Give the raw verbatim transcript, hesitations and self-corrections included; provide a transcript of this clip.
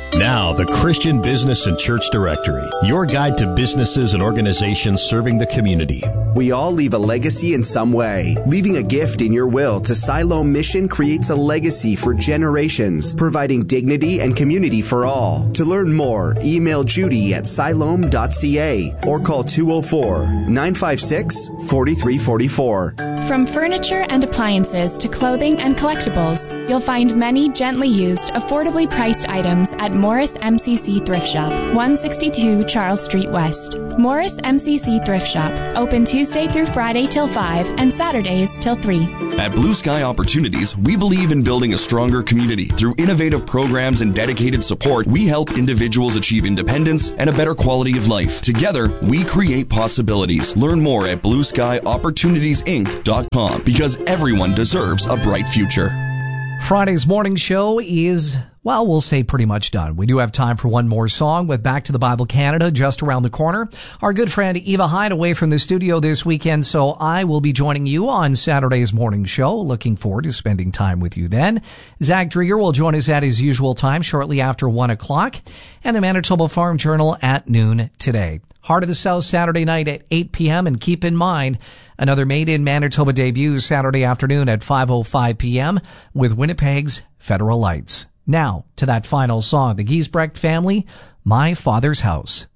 Now, the Christian Business and Church Directory, your guide to businesses and organizations serving the community. We all leave a legacy in some way. Leaving a gift in your will to Siloam Mission creates a legacy for generations, providing dignity and community for all. To learn more, email Judy at siloam dot c a or call two oh four, nine five six, four three four four. From furniture and appliances to clothing and collectibles, you'll find many gently used, affordably priced items at Morris M C C Thrift Shop, one sixty-two Charles Street West. Morris M C C Thrift Shop, open Tuesday through Friday till five and Saturdays till three. At Blue Sky Opportunities, we believe in building a stronger community. Through innovative programs and dedicated support, we help individuals achieve independence and a better quality of life. Together, we create possibilities. Learn more at blue sky opportunities inc dot com because everyone deserves a bright future. Friday's morning show is, well, we'll say pretty much done. We do have time for one more song with Back to the Bible Canada just around the corner. Our good friend Eva Hyde away from the studio this weekend, so I will be joining you on Saturday's morning show. Looking forward to spending time with you then. Zach Drieger will join us at his usual time shortly after one o'clock, and the Manitoba Farm Journal at noon today. Heart of the South Saturday night at eight p.m. And keep in mind, another Made in Manitoba debut Saturday afternoon at five oh five p.m. with Winnipeg's Federal Lights. Now, to that final song, the Giesbrecht family, My Father's House.